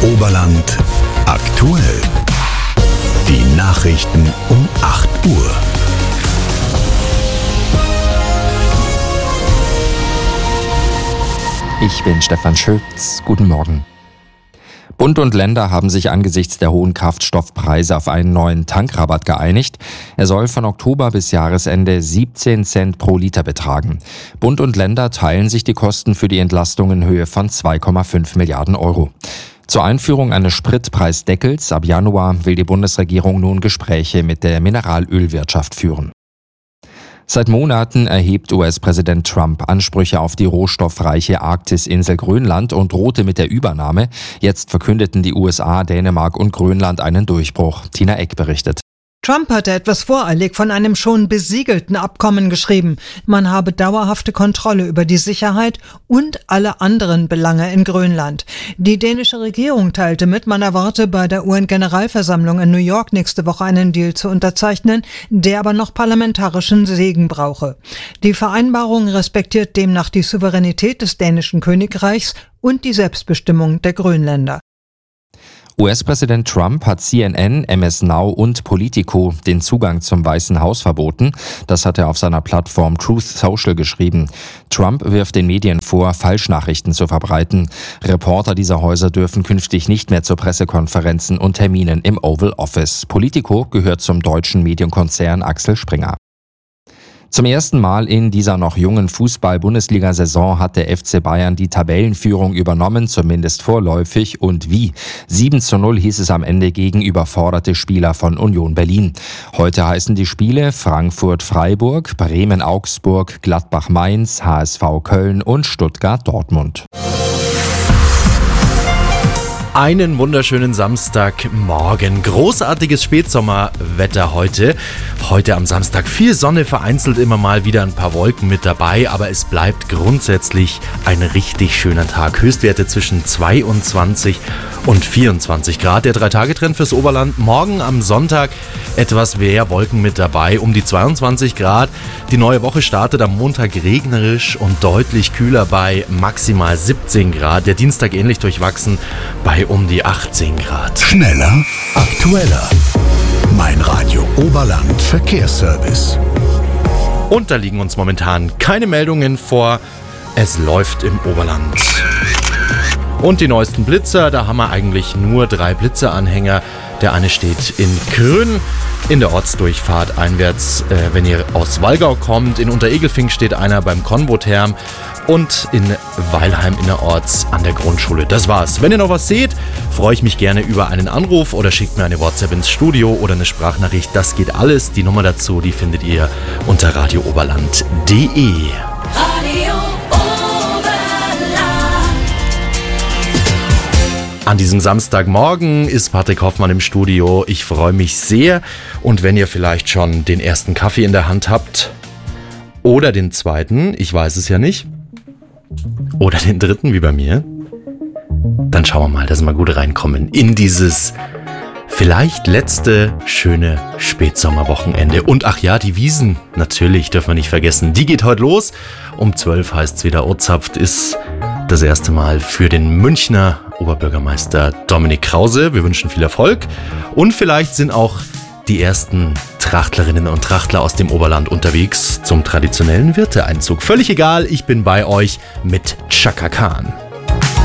Oberland aktuell. Die Nachrichten um 8 Uhr. Ich bin Stefan Schütz. Guten Morgen. Bund und Länder haben sich angesichts der hohen Kraftstoffpreise auf einen neuen Tankrabatt geeinigt. Er soll von Oktober bis Jahresende 17 Cent pro Liter betragen. Bund und Länder teilen sich die Kosten für die Entlastung in Höhe von 2,5 Milliarden Euro. Zur Einführung eines Spritpreisdeckels ab Januar will die Bundesregierung nun Gespräche mit der Mineralölwirtschaft führen. Seit Monaten erhebt US-Präsident Trump Ansprüche auf die rohstoffreiche Arktisinsel Grönland und drohte mit der Übernahme. Jetzt verkündeten die USA, Dänemark und Grönland einen Durchbruch. Tina Eck berichtet. Trump hatte etwas voreilig von einem schon besiegelten Abkommen geschrieben. Man habe dauerhafte Kontrolle über die Sicherheit und alle anderen Belange in Grönland. Die dänische Regierung teilte mit, man erwarte bei der UN-Generalversammlung in New York nächste Woche einen Deal zu unterzeichnen, der aber noch parlamentarischen Segen brauche. Die Vereinbarung respektiert demnach die Souveränität des dänischen Königreichs und die Selbstbestimmung der Grönländer. US-Präsident Trump hat CNN, MS Now und Politico den Zugang zum Weißen Haus verboten. Das hat er auf seiner Plattform Truth Social geschrieben. Trump wirft den Medien vor, Falschnachrichten zu verbreiten. Reporter dieser Häuser dürfen künftig nicht mehr zu Pressekonferenzen und Terminen im Oval Office. Politico gehört zum deutschen Medienkonzern Axel Springer. Zum ersten Mal in dieser noch jungen Fußball-Bundesliga-Saison hat der FC Bayern die Tabellenführung übernommen, zumindest vorläufig. Und wie? 7:0 hieß es am Ende gegen überforderte Spieler von Union Berlin. Heute heißen die Spiele Frankfurt-Freiburg, Bremen-Augsburg, Gladbach-Mainz, HSV Köln und Stuttgart-Dortmund. Einen wunderschönen Samstagmorgen. Großartiges Spätsommerwetter heute. Heute am Samstag viel Sonne, vereinzelt immer mal wieder ein paar Wolken mit dabei, aber es bleibt grundsätzlich ein richtig schöner Tag. Höchstwerte zwischen 22 und 24 Grad. Der 3-Tage-Trend fürs Oberland. Morgen am Sonntag etwas mehr Wolken mit dabei, um die 22 Grad. Die neue Woche startet am Montag regnerisch und deutlich kühler bei maximal 17 Grad. Der Dienstag ähnlich durchwachsen bei um die 18 Grad. Schneller, aktueller. Mein Radio Oberland Verkehrsservice. Und da liegen uns momentan keine Meldungen vor. Es läuft im Oberland. Und die neuesten Blitzer, da haben wir eigentlich nur 3 Blitzeranhänger. Der eine steht in Krün, in der Ortsdurchfahrt einwärts, wenn ihr aus Wallgau kommt. In Unteregelfing steht einer beim Konvotherm und in Weilheim innerorts an der Grundschule. Das war's. Wenn ihr noch was seht, freue ich mich gerne über einen Anruf oder schickt mir eine WhatsApp ins Studio oder eine Sprachnachricht. Das geht alles. Die Nummer dazu, die findet ihr unter radiooberland.de. Radio Oberland. An diesem Samstagmorgen ist Patrick Hoffmann im Studio. Ich freue mich sehr. Und wenn ihr vielleicht schon den ersten Kaffee in der Hand habt oder den zweiten, ich weiß es ja nicht, oder den dritten wie bei mir, dann schauen wir mal, dass wir gut reinkommen in dieses vielleicht letzte schöne Spätsommerwochenende. Und ach ja, die Wiesn, natürlich, dürfen wir nicht vergessen. Die geht heute los. Um 12 heißt es wieder Ozapft, ist das erste Mal für den Münchner Oberbürgermeister Dominik Krause. Wir wünschen viel Erfolg. Und vielleicht sind auch die ersten Trachtlerinnen und Trachtler aus dem Oberland unterwegs zum traditionellen Wirteeinzug. Völlig egal, ich bin bei euch mit Chaka Khan.